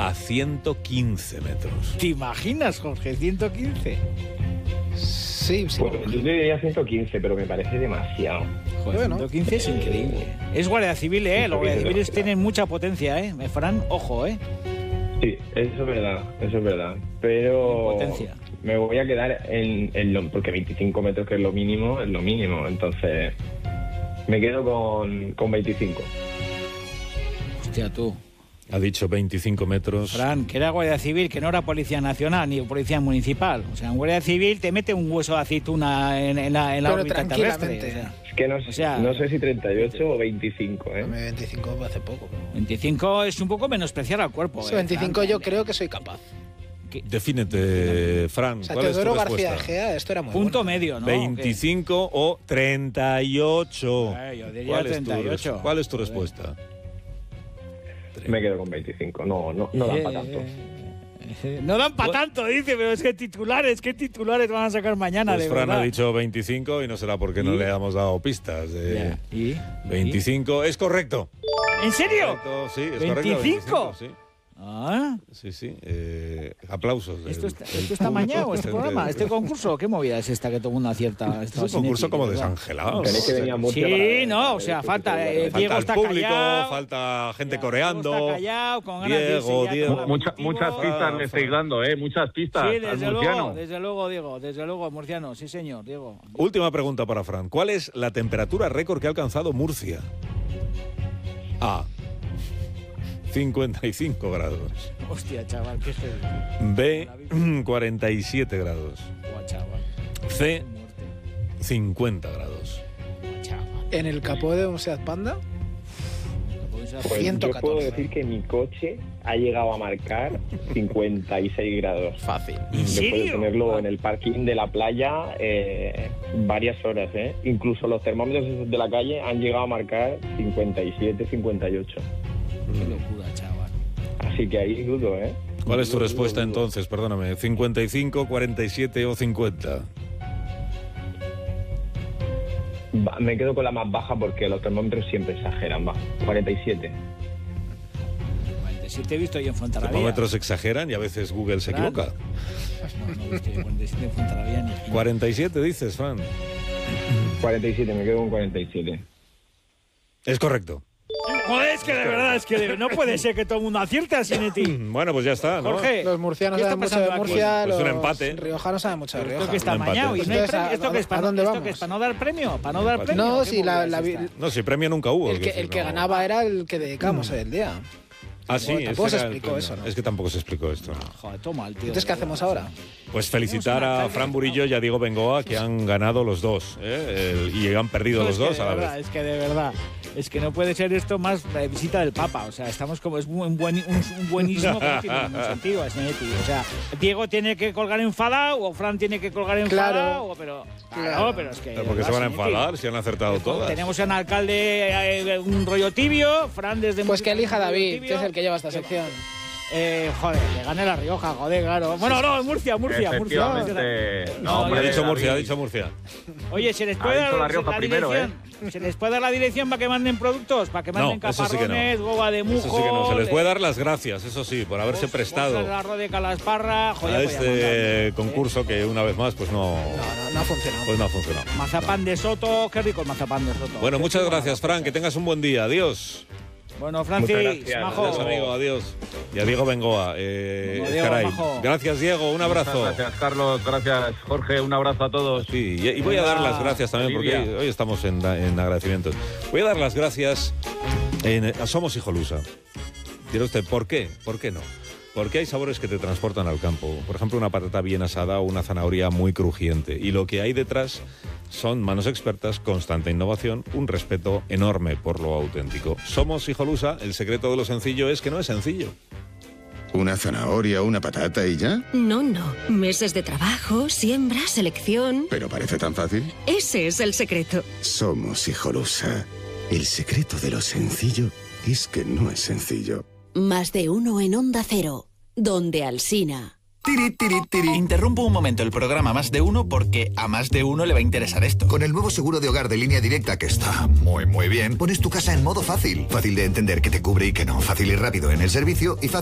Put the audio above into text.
a 115 metros. ¿Te imaginas, Jorge? 115. Sí. Pues yo diría 115, pero me parece demasiado. Joder, Bueno. 115 es increíble. Es Guardia Civil, ¿eh? Los Guardias Civiles tienen mucha potencia, ¿eh? Fran, ojo, ¿eh? Sí, eso es verdad. Pero Potencia. me voy a quedar en lo... Porque 25 metros, que es lo mínimo, entonces me quedo con 25. Hostia, tú. Ha dicho 25 metros. Fran, que era Guardia Civil, que no era Policía Nacional ni Policía Municipal. O sea, en Guardia Civil te mete un hueso de aceituna en la Pero órbita terrestre. tranquilamente. O sea, Es que no, O sea, no sé si 38 o 25, ¿eh? 25 hace poco. 25 es un poco menospreciar al cuerpo. Sí, 25 yo creo que soy capaz. Defínete, Fran. O sea, ¿Cuál es tu Teodoro García respuesta? Egea, esto era muy Punto bueno. medio, ¿no? 25 o 38. Yo diría ¿Cuál es 38. ¿Cuál es tu respuesta? Me quedo con 25. No da para tanto. No dan para tanto, dice, pero es que titulares van a sacar mañana, Pues de Fran verdad. ha dicho 25 y no será porque no le hemos dado pistas. Ya. ¿Y? 25 es correcto. ¿En serio? Correcto, sí, es correcto. 25. Sí. Ah, Sí. Aplausos. ¿Esto está mañado, este programa, este concurso? ¿Qué movida es esta que todo el mundo acierta? Es un concurso como desangelado. Tenéis que venir a Murcia Sí, para- no, o sea, falta Falta Diego el está público, callado. falta gente Ya, coreando. Diego está callado, con ganas de irse Diego, ya a Diego. tomar Muchas aperitivo. pistas le estáis dando, muchas pistas Sí, al murciano. desde luego, Diego, desde luego, murciano, sí señor, Diego. Última pregunta para Fran. ¿Cuál es la temperatura récord que ha alcanzado Murcia? A. 55 grados. Hostia, chaval, qué feo. B. 47 grados. Buah, chaval. C. Muerte. 50 grados. Buah, chaval. En el capó de un Seat Panda, Pues 114. yo puedo decir que mi coche ha llegado a marcar 56 grados. fácil. ¿En Después de serio? tenerlo en el parking de la playa varias horas, ¿eh? Incluso los termómetros de la calle han llegado a marcar 57, 58. Qué locura, chaval. Así que ahí dudo, ¿eh? ¿Cuál es tu Dudo, respuesta dudo. entonces? Perdóname. ¿55, 47 o 50? Me quedo con la más baja porque los termómetros siempre exageran, va. 47. 47 he visto yo en Los Fontarabia. termómetros exageran y a veces Google se Fran. equivoca. No he visto yo 47 en Fontarabia ni 47 dices, Fran. 47, me quedo con 47. Es correcto. Joder, es que de verdad, no puede ser que todo el mundo acierte así en ti. Bueno, pues ya está, ¿no? Jorge, Los murcianos ¿qué está saben mucho de pasando aquí? Murcia, Pues un los empate. riojanos saben mucho de Esto Rioja. que está Un empate. mañado y no hay Entonces, premio. ¿Esto qué es? ¿a dónde ¿Esto vamos? qué es? ¿Para no dar premio? ¿Para no dar premio? No, ¿Qué si movida la es vi- esta? No, si premio nunca hubo. El que no. ganaba era el que dedicamos el día. Ah, sí, Bueno, tampoco ese se era el explicó premio. eso, ¿no? Es que tampoco se explicó esto. Joder, toma el tío. Entonces, ¿qué hacemos ahora? Pues felicitar a Fran Burillo y a Diego Bengoa, que han ganado los dos, y han perdido los dos a la vez. Es que de verdad, es que no puede ser esto más visita del Papa. O sea, estamos como, es un buenismo que no tiene ningún sentido, Snetti. O sea, Diego tiene que colgar enfadado o Fran tiene que colgar enfadado, Claro. pero Claro. pero es que... ¿Pero por qué de se van a verdad, Snetti. enfadar si han acertado todas? Tenemos un alcalde, un rollo tibio, Fran desde... Pues que elija a un rollo David, tibio. que es el que lleva esta sección. Joder, le gane La Rioja, joder, claro. Bueno, no, Murcia. Efectivamente. No, hombre, Ha dicho David. Murcia, ha dicho Murcia. Oye, ¿se les puede Ha dicho dar La Rioja primero, dirección? ¿Se les puede dar la dirección para que manden productos? ¿Para que manden No, eso sí que no. caparrones, goba de mujo? Eso sí que no. Se les puede dar las gracias, eso sí, por haberse prestado El arroz de calasparra, joder, a pues ya mandan. este concurso que una vez más pues no No ha funcionado. ha funcionado. Mazapán de Soto, qué rico el mazapán de Soto. Bueno, Qué muchas buena gracias, cosa. Fran, que tengas un buen día. Adiós. Bueno, Francis, Muchas gracias. majo. Adiós, amigo, adiós. Y a Diego Bengoa. Diego, Caray. majo. Gracias, Diego, un abrazo. Gracias, Carlos. Gracias, Jorge. Un abrazo a todos. Sí, y voy a dar las gracias también, porque Olivia. hoy estamos en agradecimientos. Voy a dar las gracias a Somos Hijolusa. Dirá usted, ¿por qué? ¿Por qué no? Porque hay sabores que te transportan al campo. Por ejemplo, una patata bien asada o una zanahoria muy crujiente. Y lo que hay detrás son manos expertas, constante innovación, un respeto enorme por lo auténtico. Somos Hijolusa, el secreto de lo sencillo es que no es sencillo. ¿Una zanahoria, una patata y ya? No. Meses de trabajo, siembra, selección. Pero parece tan fácil. Ese es el secreto. Somos Hijolusa. El secreto de lo sencillo es que no es sencillo. Más de uno en Onda Cero, donde Alsina. Tiri, tiri, tiri. Interrumpo un momento el programa Más de Uno porque a más de uno le va a interesar esto. Con el nuevo seguro de hogar de Línea Directa, que está muy bien, pones tu casa en modo fácil. Fácil de entender que te cubre y que no. Fácil y rápido en el servicio y fácil